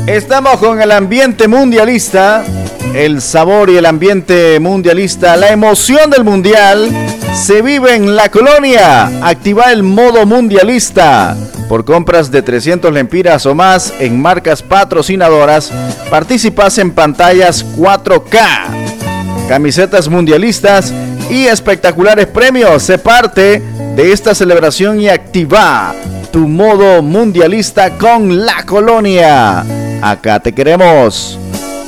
Estamos con el ambiente mundialista, el sabor y el ambiente mundialista, la emoción del mundial se vive en La Colonia. Activa el modo mundialista. Por compras de 300 lempiras o más en marcas patrocinadoras, participas en pantallas 4K, camisetas mundialistas y espectaculares premios. Sé parte de esta celebración y activa tu modo mundialista con La Colonia. Acá te queremos.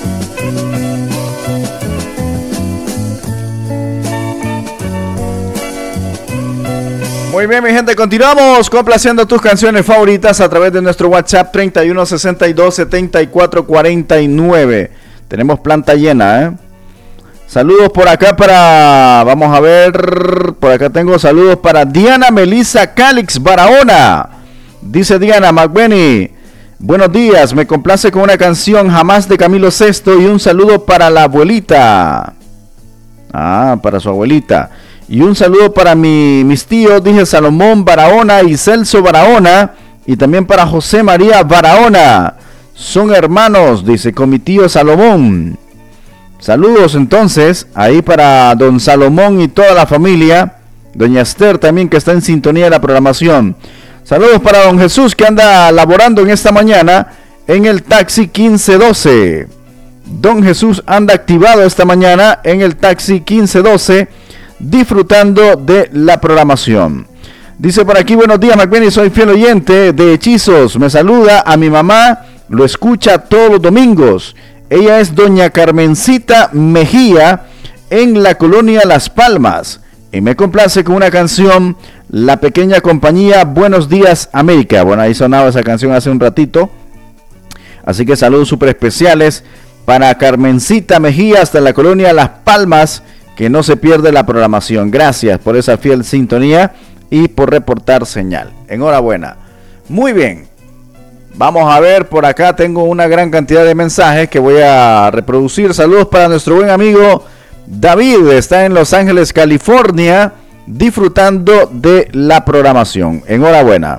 Muy bien, mi gente, continuamos complaciendo tus canciones favoritas a través de nuestro WhatsApp 3162-7449. Tenemos planta llena, ¿eh? Saludos por acá para, vamos a ver, por acá tengo saludos para Diana Melissa Calix Barahona. Dice Diana McBenny, buenos días, me complace con una canción Jamás de Camilo VI y un saludo para la abuelita. Para su abuelita. Y un saludo para mis tíos, dije Salomón Barahona y Celso Barahona, y también para José María Barahona. Son hermanos, dice, con mi tío Salomón. Saludos entonces, ahí para don Salomón y toda la familia. Doña Esther también, que está en sintonía de la programación. Saludos para don Jesús, que anda laborando en esta mañana en el taxi 1512. Don Jesús anda activado esta mañana en el taxi 1512, disfrutando de la programación. Dice por aquí, buenos días McBenny, soy fiel oyente de Hechizos. Me saluda a mi mamá, lo escucha todos los domingos. Ella es doña Carmencita Mejía en la colonia Las Palmas. Y me complace con una canción, La Pequeña Compañía, Buenos Días América. Bueno, ahí sonaba esa canción hace un ratito. Así que saludos súper especiales para Carmencita Mejía hasta la colonia Las Palmas, que no se pierde la programación. Gracias por esa fiel sintonía y por reportar señal. Enhorabuena. Muy bien. Vamos a ver, por acá tengo una gran cantidad de mensajes que voy a reproducir. Saludos para nuestro buen amigo David, está en Los Ángeles, California, disfrutando de la programación. Enhorabuena.